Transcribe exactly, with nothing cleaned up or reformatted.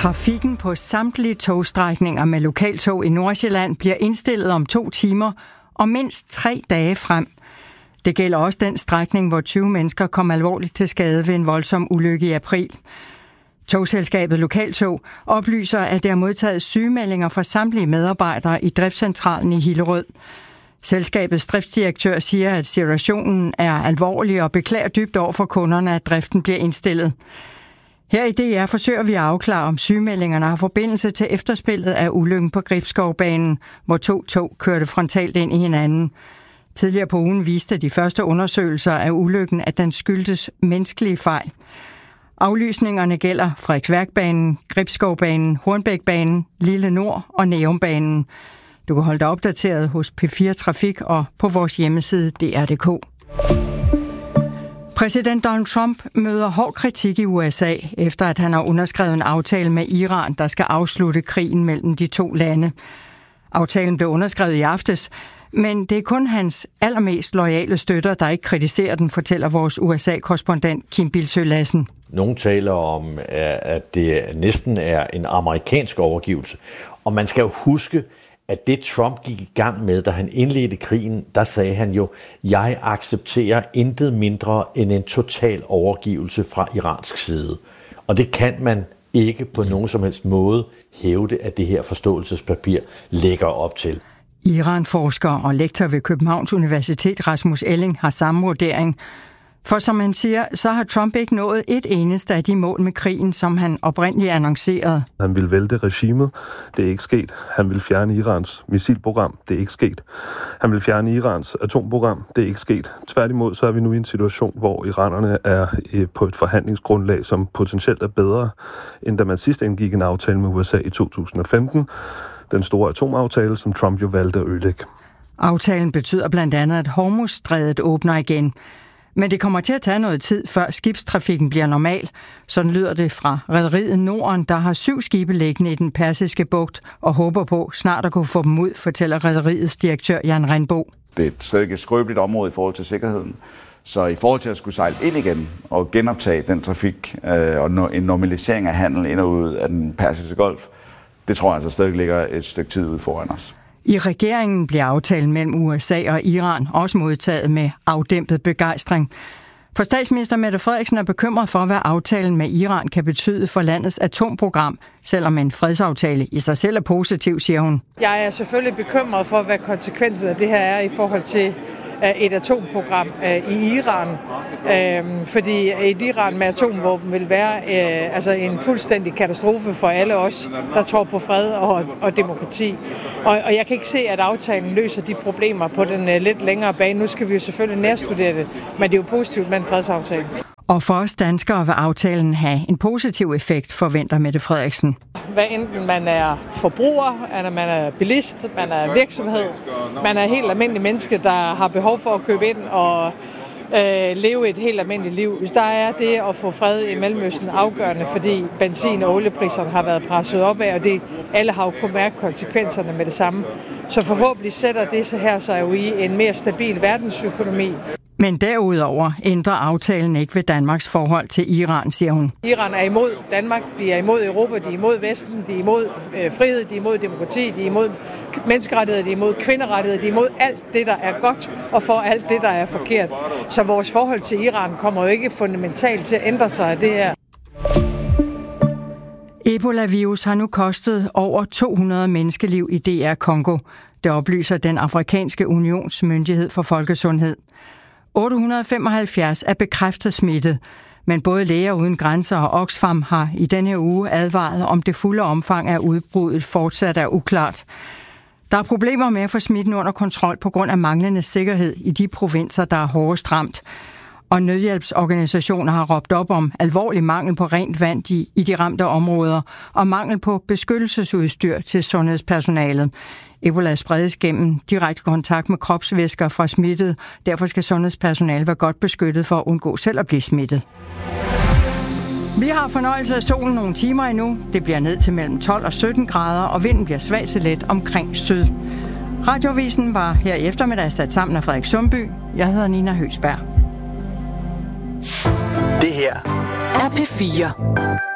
Trafikken på samtlige togstrækninger med lokaltog i Nordsjælland bliver indstillet om to timer og mindst tre dage frem. Det gælder også den strækning, hvor tyve mennesker kom alvorligt til skade ved en voldsom ulykke i april. Togselskabet Lokaltog oplyser, at det har modtaget sygemeldinger fra samtlige medarbejdere i driftscentralen i Hillerød. Selskabets driftsdirektør siger, at situationen er alvorlig og beklager dybt over for kunderne, at driften bliver indstillet. Her i D R forsøger vi at afklare, om sygemeldingerne har forbindelse til efterspillet af ulykken på Gribskovbanen, hvor to tog kørte frontalt ind i hinanden. Tidligere på ugen viste de første undersøgelser af ulykken, at den skyldtes menneskelige fejl. Aflysningerne gælder Frederiksværkbanen, Gribskovbanen, Hornbækbanen, Lille Nord og Nærumbanen. Du kan holde dig opdateret hos P fire Trafik og på vores hjemmeside D R punktum d k. Præsident Donald Trump møder hård kritik i U S A, efter at han har underskrevet en aftale med Iran, der skal afslutte krigen mellem de to lande. Aftalen blev underskrevet i aftes, men det er kun hans allermest loyale støtter, der ikke kritiserer den, fortæller vores U S A-korrespondent Kim Bildsøe Lassen. Nogle taler om, at det næsten er en amerikansk overgivelse. Og man skal jo huske, at det Trump gik i gang med, da han indledte krigen, der sagde han jo, jeg accepterer intet mindre end en total overgivelse fra iransk side. Og det kan man ikke på nogen som helst måde hævde, at det her forståelsespapir lægger op til. Iran-forsker og lektor ved Københavns Universitet Rasmus Elling har samme vurdering. For som han siger, så har Trump ikke nået et eneste af de mål med krigen, som han oprindeligt annoncerede. Han ville vælte regimet. Det er ikke sket. Han ville fjerne Irans missilprogram. Det er ikke sket. Han ville fjerne Irans atomprogram. Det er ikke sket. Tværtimod så er vi nu i en situation, hvor iranerne er på et forhandlingsgrundlag, som potentielt er bedre, end da man sidst indgik en aftale med U S A i to tusind og femten. Den store atomaftale, som Trump jo valgte at ødelægge. Aftalen betyder blandt andet, at Hormuzstrædet åbner igen. Men det kommer til at tage noget tid, før skibstrafikken bliver normal. Sådan lyder det fra rederiet Norden, der har syv skibe liggende i den persiske bugt og håber på snart at kunne få dem ud, fortæller rederiets direktør Jan Rindbo. Det er stadig et skrøbeligt område i forhold til sikkerheden. Så i forhold til at skulle sejle ind igen og genoptage den trafik øh, og en normalisering af handel ind og ud af den persiske golf, det tror jeg altså stadig ligger et stykke tid ude foran os. I regeringen bliver aftalen mellem U S A og Iran også modtaget med afdæmpet begejstring. For statsminister Mette Frederiksen er bekymret for, hvad aftalen med Iran kan betyde for landets atomprogram, selvom en fredsaftale i sig selv er positiv, siger hun. Jeg er selvfølgelig bekymret for, hvad konsekvensen af det her er i forhold til et atomprogram i Iran. Fordi et Iran med atomvåben vil være altså en fuldstændig katastrofe for alle os, der tror på fred og, og demokrati. Og, og jeg kan ikke se, at aftalen løser de problemer på den lidt længere bane. Nu skal vi jo selvfølgelig nærstudere det, men det er jo positivt med en fredsaftale. Og for os danskere vil aftalen have en positiv effekt, forventer Mette Frederiksen. Hvad enten man er forbruger, eller man er bilist, man er virksomhed, man er helt almindelig menneske, der har behov for at købe ind og øh, leve et helt almindeligt liv. Der er det at få fred i Mellemøsten afgørende, fordi benzin- og oliepriserne har været presset op af, og det, alle har jo kunnet mærke konsekvenserne med det samme. Så forhåbentlig sætter det sig her sig jo i en mere stabil verdensøkonomi. Men derudover ændrer aftalen ikke ved Danmarks forhold til Iran, siger hun. Iran er imod Danmark, de er imod Europa, de er imod Vesten, de er imod øh, frihed, de er imod demokrati, de er imod menneskerettigheder, de er imod kvinderettigheder, de er imod alt det, der er godt, og for alt det, der er forkert. Så vores forhold til Iran kommer jo ikke fundamentalt til at ændre sig af det her. Ebola-virus har nu kostet over to hundrede menneskeliv i D R Congo. Det oplyser den afrikanske unions myndighed for folkesundhed. otte hundrede og femoghalvfjerds er bekræftet smittet, men både Læger Uden Grænser og Oxfam har i denne uge advaret om det fulde omfang af udbruddet fortsat er uklart. Der er problemer med at få smitten under kontrol på grund af manglende sikkerhed i de provinser, der er hårdest ramt. Og nødhjælpsorganisationer har råbt op om alvorlig mangel på rent vand i, i de ramte områder og mangel på beskyttelsesudstyr til sundhedspersonalet. Ebola spredes gennem direkte kontakt med kropsvæsker fra smittet. Derfor skal sundhedspersonale være godt beskyttet for at undgå selv at blive smittet. Vi har fornøjelse af solen nogle timer endnu. Det bliver ned til mellem tolv og sytten grader, og vinden bliver svag til let omkring syd. Radioavisen var her i eftermiddag sat sammen af Frederik Sundby. Jeg hedder Nina Høgsberg. Det her er P fire.